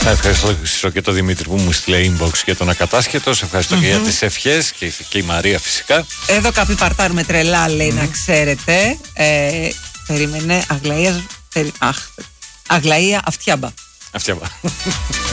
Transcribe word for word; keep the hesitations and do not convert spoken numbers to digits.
Να ευχαριστώ και τον Δημήτρη που μου στείλε inbox για τον ακατάσχετο. Σε ευχαριστώ mm-hmm. και για τις ευχές και, και η Μαρία φυσικά. Εδώ κάποιοι παρτάρουμε τρελά, λέει, mm-hmm. να ξέρετε. Ε, περίμενε, Αγλαία, περι, αχ, Αγλαία Αυτιάμπα. Αυτιάμπα.